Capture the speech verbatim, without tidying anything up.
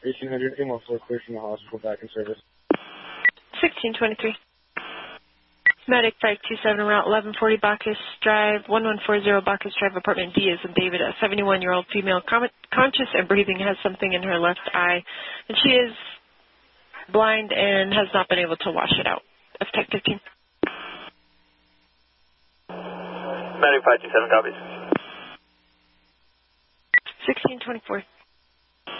eighteen hundred, A one four, clear from the hospital, back in service. sixteen twenty-three. Medic five two seven, Route eleven forty, Bacchus Drive, one one four zero, Bacchus Drive, apartment D as in David. A seventy-one-year-old female com- conscious and breathing, has something in her left eye, and she is blind and has not been able to wash it out. F Tech fifteen. Medic five two seven, copies. sixteen twenty-four.